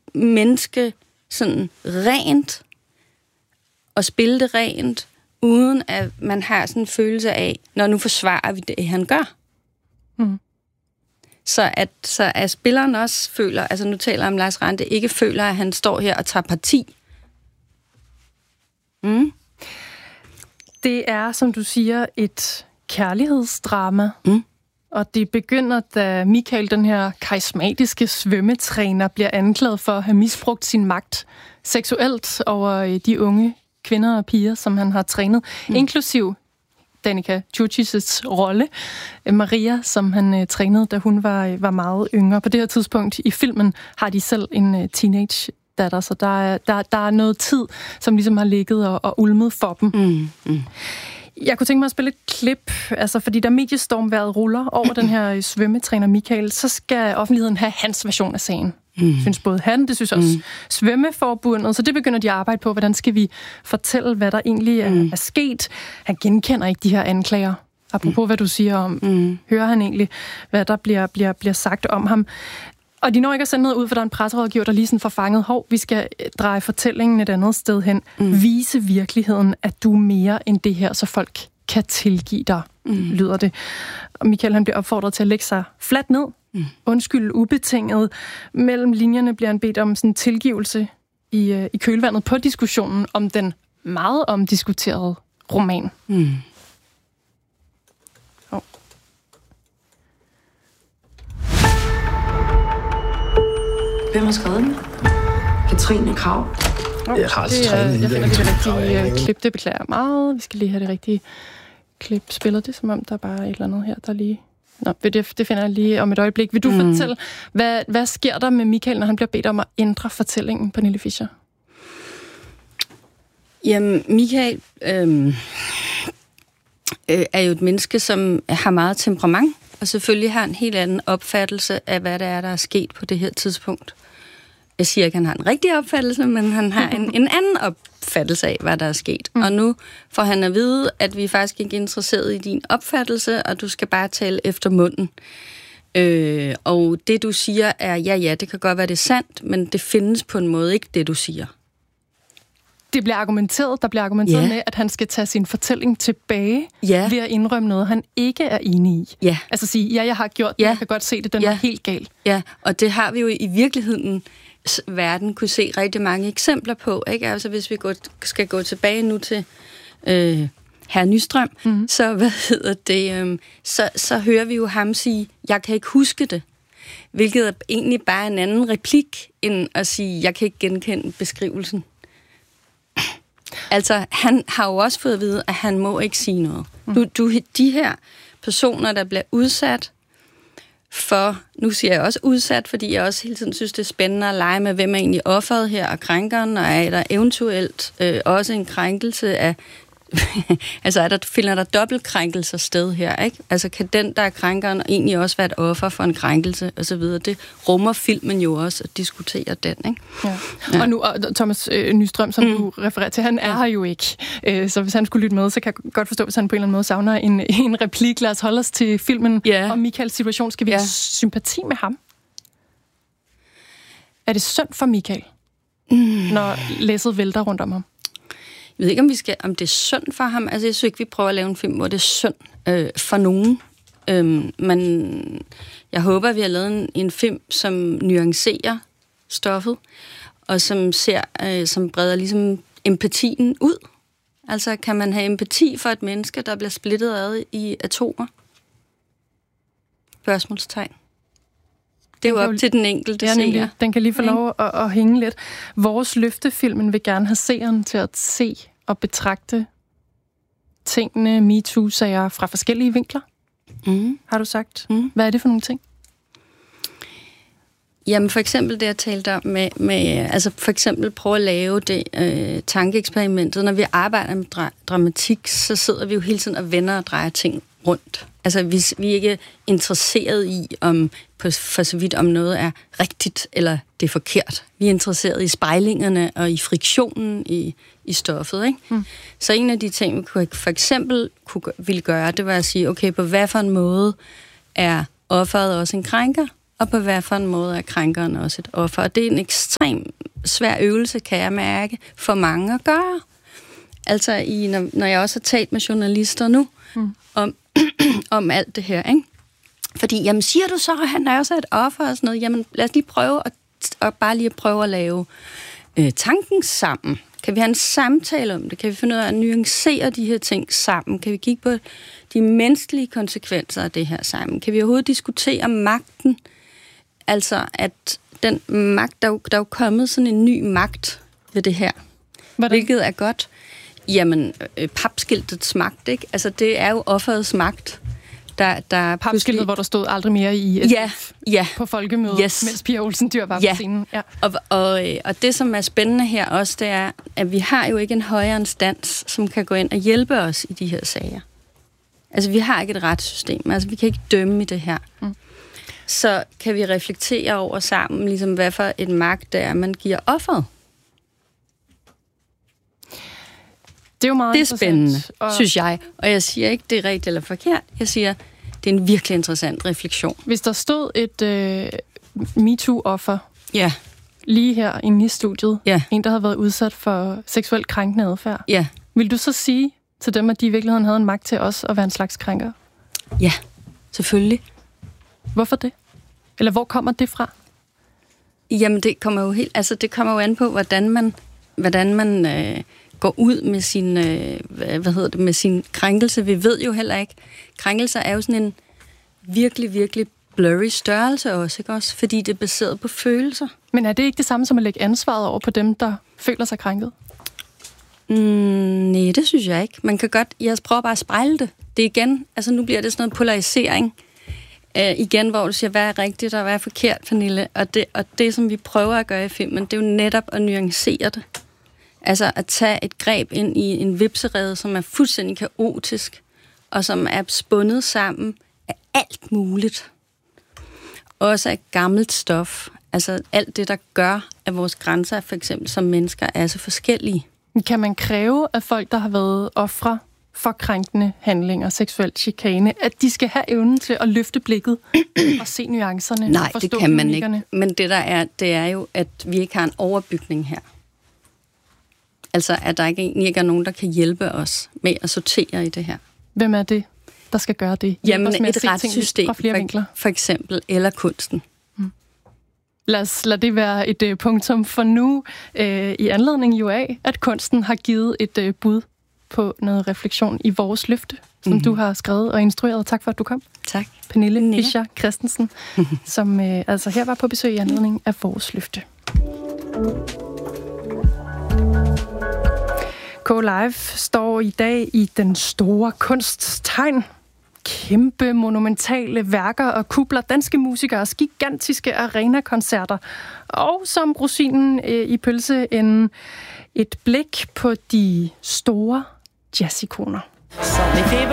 menneske sådan rent, og spille det rent, uden at man har sådan en følelse af, når nu forsvarer vi det, han gør. Så at spilleren også føler, altså nu taler jeg om Lars Ranthe, ikke føler, at han står her og tager parti. Det er, som du siger, et kærlighedsdrama. Og det begynder, da Michael, den her karismatiske svømmetræner, bliver anklaget for at have misbrugt sin magt seksuelt over de unge kvinder og piger, som han har trænet, inklusiv Danica Curci's rolle, Maria, som han trænede, da hun var meget yngre. På det her tidspunkt i filmen har de selv en teenage datter, så der er noget tid, som ligesom har ligget og ulmet for dem. Jeg kunne tænke mig at spille et klip, altså fordi da mediestormværet ruller over den her svømmetræner Michael, så skal offentligheden have hans version af sagen. Synes både han, det synes også Svømmeforbundet, så det begynder de at arbejde på, hvordan skal vi fortælle, hvad der egentlig er sket. Han genkender ikke de her anklager. Apropos hvad du siger om, hører han egentlig, hvad der bliver sagt om ham. Og de når ikke at sende noget ud, for der er en presserådgiver, der lige sådan får fanget, vi skal dreje fortællingen et andet sted hen. Vise virkeligheden, at du er mere end det her, så folk kan tilgive dig, lyder det. Og Michael, han bliver opfordret til at lægge sig fladt ned, undskyld ubetinget. Mellem linjerne bliver han bedt om sådan tilgivelse i kølvandet på diskussionen om den meget omdiskuterede roman. Hvem har skrevet den? Katrine Krav. Jeg har altså trænet i det. Jeg finder det rigtige klip, det beklager meget. Vi skal lige have det rigtige klip. Spiller det, som om der bare er et eller andet her, der lige... Nå, det finder jeg lige om et øjeblik. Vil du fortælle, hvad sker der med Michael, når han bliver bedt om at ændre fortællingen, Pernille Fischer? Jamen, Michael er jo et menneske, som har meget temperament, og selvfølgelig har en helt anden opfattelse af, hvad det er, der er sket på det her tidspunkt. Jeg siger ikke, at han har en rigtig opfattelse, men han har en anden opfattelse af, hvad der er sket. Og nu får han at vide, at vi faktisk ikke er interesseret i din opfattelse, og du skal bare tale efter munden. Og det, du siger, er, ja, det kan godt være, det er sandt, men det findes på en måde ikke, det du siger. Der bliver argumenteret med, at han skal tage sin fortælling tilbage ved at indrømme noget, han ikke er enig i. Ja. Altså sige, jeg har gjort det, jeg kan godt se det, den er helt gal. Ja, og det har vi jo i virkeligheden verden kunne se rigtig mange eksempler på, ikke? Altså hvis vi skal gå tilbage nu til Herr Nystrøm, så så hører vi jo ham sige, jeg kan ikke huske det. Hvilket er egentlig bare en anden replik, end at sige, jeg kan ikke genkende beskrivelsen. Altså, han har jo også fået at vide, at han må ikke sige noget. De her personer, der bliver udsat for, nu siger jeg også udsat, fordi jeg også hele tiden synes, det er spændende at lege med, hvem er egentlig offeret her, og krænkeren, og er der eventuelt også en krænkelse af, altså finder der dobbeltkrænkelser sted her, ikke? Altså kan den, der er krænkeren, egentlig også være et offer for en krænkelse, og så videre. Det rummer filmen jo også at diskutere den, ikke? Ja. Og nu, Thomas Nystrøm, som du refererer til, han er her jo ikke. Så hvis han skulle lytte med, så kan jeg godt forstå, hvis han på en eller anden måde savner en replik. Lad os holde os til filmen om Michaels situation. Skal vi have sympati med ham? Er det synd for Michael, når læsset vælter rundt om ham? Jeg ved ikke, om det er synd for ham. Altså, jeg synes ikke, vi prøver at lave en film, hvor det er synd for nogen. Men jeg håber, at vi har lavet en film, som nuancerer stoffet, og som breder ligesom empatien ud. Altså, kan man have empati for et menneske, der bliver splittet ad i atomer? Spørgsmålstegn. Det er jo op til den enkelte seer. Den kan lige få lov at hænge lidt. Vores løftefilmen vil gerne have seeren til at se og betragte tingene, MeToo-sager fra forskellige vinkler. Har du sagt? Hvad er det for nogle ting? Jamen for eksempel det, jeg talte om med altså for eksempel prøve at lave det tankeeksperimentet. Når vi arbejder med dramatik, så sidder vi jo hele tiden og vender og drejer ting rundt. Altså hvis vi ikke er interesseret i, for så vidt om noget er rigtigt eller det er forkert. Vi er interesseret i spejlingerne og i friktionen i stoffet, ikke? Så en af de ting, vi for eksempel ville gøre, det var at sige, okay, på hvad for en måde er offeret også en krænker, og på hvad for en måde er krænkeren også et offer. Og det er en ekstrem svær øvelse, kan jeg mærke, for mange at gøre. Altså, når jeg også har talt med journalister nu, om alt det her, ikke? Fordi, jamen, siger du så, at han er også et offer og sådan noget? Jamen, lad os lige prøve at prøve at lave tanken sammen. Kan vi have en samtale om det? Kan vi finde ud af at nuancere de her ting sammen? Kan vi kigge på de menneskelige konsekvenser af det her sammen? Kan vi overhovedet diskutere magten? Altså, at den magt, der er jo kommet sådan en ny magt ved det her. Hvordan? Hvilket er godt. Jamen, papskiltets magt, ikke? Altså, det er jo offerets magt. Der papskiltet, hvor der stod aldrig mere i ja. på folkemødet, mens Pia Olsen Dyhr var på scenen. Ja. Og det, som er spændende her også, det er, at vi har jo ikke en højere instans, som kan gå ind og hjælpe os i de her sager. Altså, vi har ikke et retssystem. Altså, vi kan ikke dømme i det her. Så kan vi reflektere over sammen, ligesom hvad for et magt det er, man giver offeret. Det er jo meget det er spændende, synes jeg. Og jeg siger ikke, det er rigtigt eller forkert. Jeg siger, det er en virkelig interessant refleksion. Hvis der stod et MeToo-offer lige her inde i studiet, en, der havde været udsat for seksuelt krænkende adfærd, vil du så sige til dem, at de i virkeligheden havde en magt til os at være en slags krænker? Ja, selvfølgelig. Hvorfor det? Eller hvor kommer det fra? Jamen, det kommer jo an på, hvordan man går ud med sin, med sin krænkelse. Vi ved jo heller ikke. Krænkelser er jo sådan en virkelig, virkelig blurry størrelse også, ikke også? Fordi det er baseret på følelser. Men er det ikke det samme som at lægge ansvaret over på dem, der føler sig krænket? Nej, det synes jeg ikke. Man kan godt, jeg prøver bare at spejle det. Det igen, altså nu bliver det sådan noget polarisering. Igen, hvor du siger, hvad er rigtigt og hvad er forkert, Pernille. Og det, som vi prøver at gøre i filmen, det er jo netop at nuancere det. Altså at tage et greb ind i en vipserede, som er fuldstændig kaotisk, og som er spundet sammen af alt muligt. Også af gammelt stof. Altså alt det, der gør, at vores grænser, for eksempel som mennesker, er så forskellige. Kan man kræve af folk, der har været ofre for krænkende handlinger, seksuel chikane, at de skal have evnen til at løfte blikket og se nuancerne? Nej, det kan man ikke. Men det er jo, at vi ikke har en overbygning her. Altså, at der ikke er nogen, der kan hjælpe os med at sortere i det her. Hvem er det, der skal gøre det? Jamen, et retssystem, for eksempel, eller kunsten. Lad det være et punktum for nu, i anledning jo af, at kunsten har givet et bud på noget refleksion i vores løfte, som du har skrevet og instrueret. Tak for, at du kom. Tak. Pernille Fischer Christensen, som altså her var på besøg i anledning af vores løfte. K-Live står i dag i den store kunsttegn. Kæmpe monumentale værker og kubler, danske musikers gigantiske arenakoncerter. Og som rosinen i pølseenden, et blik på de store jazzikoner.